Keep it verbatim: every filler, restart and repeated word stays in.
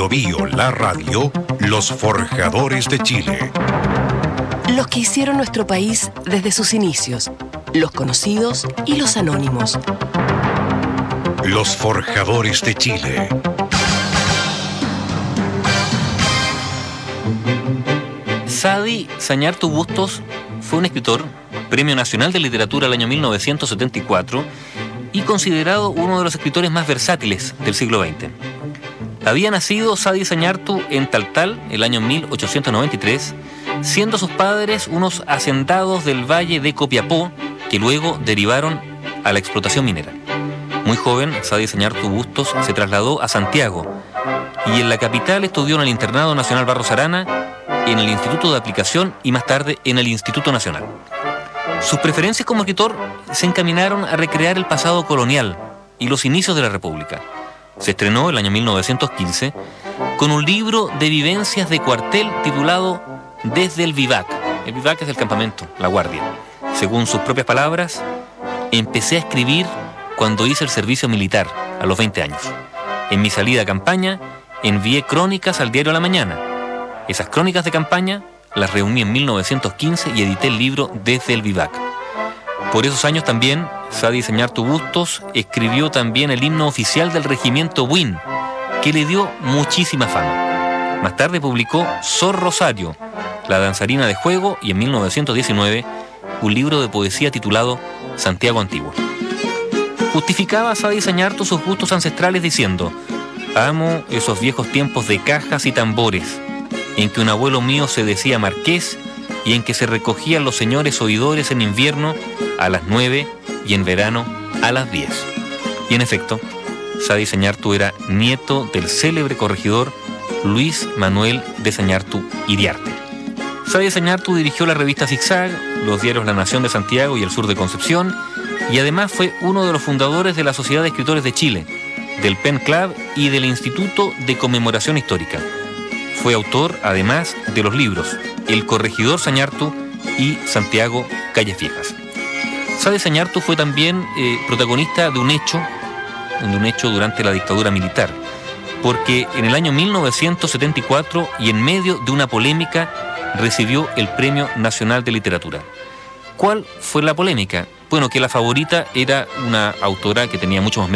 Bio Bio, la radio, los forjadores de Chile. Los que hicieron nuestro país desde sus inicios, los conocidos y los anónimos. Los forjadores de Chile. Sadi Zañartu Bustos fue un escritor, Premio Nacional de Literatura del año mil novecientos setenta y cuatro y considerado uno de los escritores más versátiles del siglo veinte. Había nacido Sadi Zañartu en Taltal el año mil ochocientos noventa y tres, siendo sus padres unos hacendados del valle de Copiapó que luego derivaron a la explotación minera. Muy joven, Sadi Zañartu Bustos se trasladó a Santiago y en la capital estudió en el Internado Nacional Barros Arana, en el Instituto de Aplicación y más tarde en el Instituto Nacional. Sus preferencias como escritor se encaminaron a recrear el pasado colonial y los inicios de la República. Se estrenó el año mil novecientos quince con un libro de vivencias de cuartel titulado Desde el Vivac. El Vivac es el campamento, la guardia. Según sus propias palabras, empecé a escribir cuando hice el servicio militar, a los veinte años. En mi salida a campaña, envié crónicas al diario La Mañana. Esas crónicas de campaña las reuní en mil novecientos quince y edité el libro Desde el Vivac. Por esos años también, Sadi Zañartu Bustos escribió también el himno oficial del regimiento Buin, que le dio muchísima fama. Más tarde publicó Sor Rosario, la danzarina de juego, y en mil novecientos diecinueve un libro de poesía titulado Santiago Antiguo. Justificaba Sadi Zañartu sus gustos ancestrales diciendo: amo esos viejos tiempos de cajas y tambores, en que un abuelo mío se decía marqués y en que se recogían los señores oidores en invierno a las nueve y en verano a las diez. Y en efecto, Sadi Zañartu era nieto del célebre corregidor Luis Manuel de Zañartu Iriarte. Sadi Zañartu dirigió la revista Zigzag, los diarios La Nación de Santiago y El Sur de Concepción, y además fue uno de los fundadores de la Sociedad de Escritores de Chile, del Pen Club y del Instituto de Conmemoración Histórica. Fue autor, además, de los libros El Corregidor Zañartu y Santiago Calles Viejas. Sadi Zañartu fue también eh, protagonista de un hecho, de un hecho durante la dictadura militar, porque en el año mil novecientos setenta y cuatro y en medio de una polémica recibió el Premio Nacional de Literatura. ¿Cuál fue la polémica? Bueno, que la favorita era una autora que tenía muchos